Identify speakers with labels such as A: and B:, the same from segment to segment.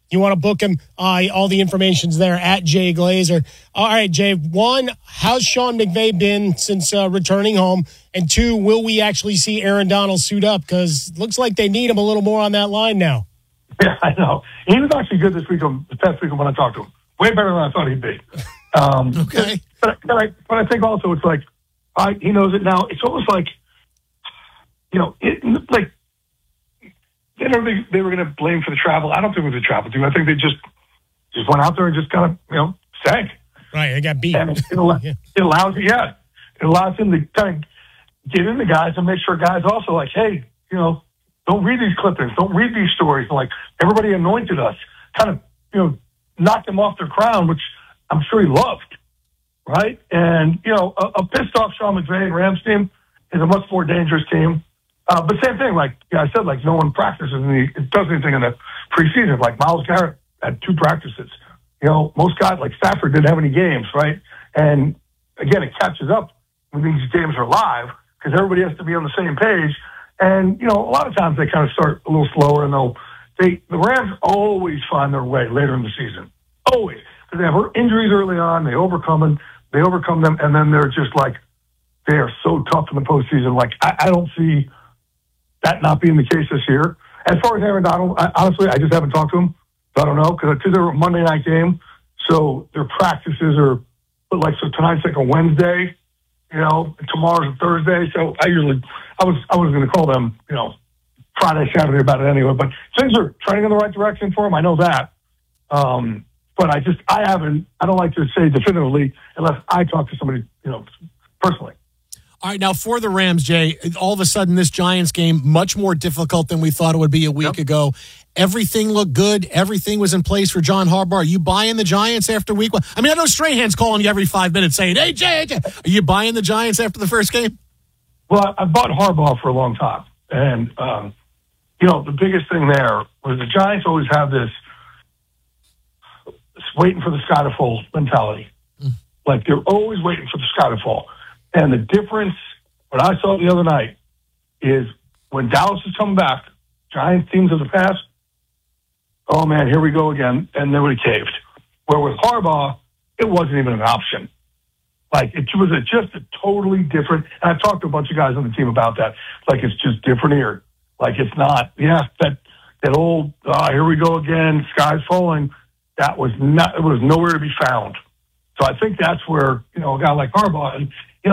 A: You want to book him? All the information's there at Jay Glazer. All right, Jay. 1, how's Sean McVay been since returning home? And 2, will we actually see Aaron Donald suit up? Because it looks like they need him a little more on that line now.
B: Yeah, I know. He was actually good this past week when I talked to him. Way better than I thought he'd be.
A: Okay.
B: But I think also it's like, he knows it now. It's almost like, they were going to blame for the travel. I don't think it was a travel team. I think they just went out there and just kind of, sank.
A: Right, they got beat.
B: And it allows him to kind of get in the guys and make sure guys also like, hey, don't read these clippings, don't read these stories. Like, everybody anointed us, kind of, knocked them off their crown, which I'm sure he loved, right? And, a pissed off Sean McVay and Rams team is a much more dangerous team. But same thing, like I said, like no one practices and does anything in the preseason. Like Myles Garrett had 2 practices. Most guys like Stafford didn't have any games, right? And again, it catches up when these games are live because everybody has to be on the same page. And a lot of times they kind of start a little slower, and the Rams always find their way later in the season, always, because they have injuries early on. They overcome them, and then they're just like they are so tough in the postseason. Like I don't see that not being the case this year. As far as Aaron Donald, honestly, I just haven't talked to him. So I don't know, because they're a Monday night game, so their practices are, so tonight's like a Wednesday, tomorrow's a Thursday. So I was going to call them, Friday, Saturday about it anyway. But things are trending in the right direction for him. I know that. But I don't like to say definitively unless I talk to somebody, personally.
C: All right, now for the Rams, Jay, all of a sudden this Giants game, much more difficult than we thought it would be a week ago. Everything looked good. Everything was in place for John Harbaugh. Are you buying the Giants after week 1? I mean, I know Strahan's calling you every 5 minutes saying, hey, Jay. Are you buying the Giants after the first game?
B: Well, I've bought Harbaugh for a long time. And, the biggest thing there was the Giants always have this waiting for the sky to fall mentality. Like, they're always waiting for the sky to fall. And the difference, what I saw the other night, is when Dallas is coming back, Giants teams of the past, oh man, here we go again, and they would have caved. Where with Harbaugh, it wasn't even an option. Like, it was just a totally different, and I've talked to a bunch of guys on the team about that. Like, it's just different here. Like, it's not, that old, here we go again, sky's falling, it was nowhere to be found. So I think that's where, a guy like Harbaugh, and,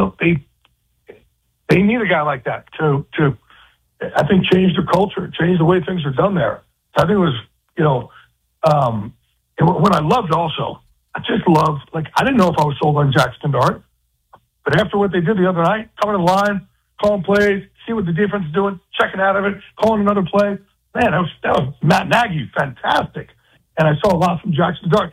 B: they need a guy like that to I think, change their culture, change the way things are done there. So I think it was, and what I loved also, I just loved, like, I didn't know if I was sold on Jackson Dart, but after what they did the other night, coming to the line, calling plays, see what the defense is doing, checking out of it, calling another play, man, that was Matt Nagy, fantastic. And I saw a lot from Jackson Dart.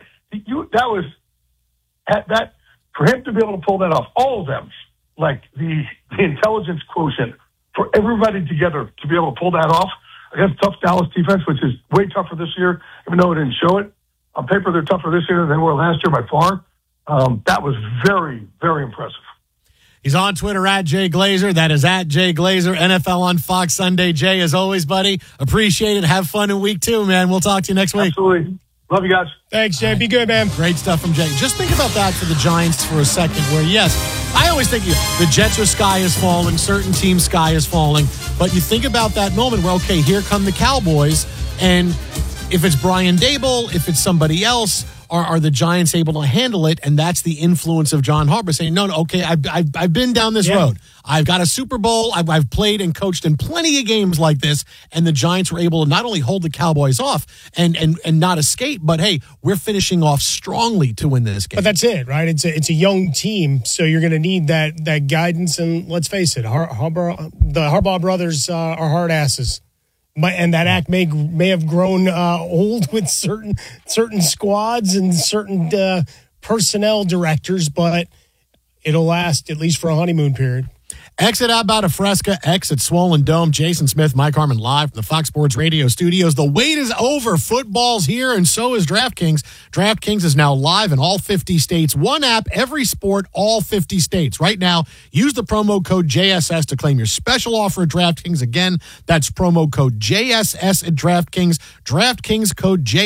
B: That for him to be able to pull that off, all of them, like the intelligence quotient for everybody together to be able to pull that off against tough Dallas defense, which is way tougher this year, even though it didn't show it. On paper, they're tougher this year than they were last year by far. That was very, very impressive.
C: He's on Twitter at Jay Glazer. That is at Jay Glazer. NFL on Fox Sunday. Jay, as always, buddy, appreciate it. Have fun in week 2, man. We'll talk to you next week.
B: Absolutely. Love you guys.
A: Thanks, Jay. Be good, man.
C: Great stuff from Jay. Just think about that for the Giants for a second, where, yes, I always think the Jets are sky is falling, certain teams' sky is falling, but you think about that moment where, okay, here come the Cowboys, and if it's Brian Daboll, if it's somebody else, are the Giants able to handle it? And that's the influence of John Harbaugh saying, no, okay, I've been down this road. I've got a Super Bowl. I've played and coached in plenty of games like this. And the Giants were able to not only hold the Cowboys off and not escape, but hey, we're finishing off strongly to win this game.
A: But that's it, right? It's a young team, so you're going to need that guidance. And let's face it, the Harbaugh brothers are hard asses. And that act may have grown old with certain squads and certain personnel directors, but it'll last at least for a honeymoon period.
C: Exit Abba Fresca, exit Swollen Dome. Jason Smith, Mike Harmon live from the Fox Sports Radio studios. The wait is over. Football's here, and so is DraftKings. DraftKings is now live in all 50 states. One app, every sport, all 50 states. Right now, use the promo code JSS to claim your special offer at DraftKings. Again, that's promo code JSS at DraftKings. DraftKings code JSS.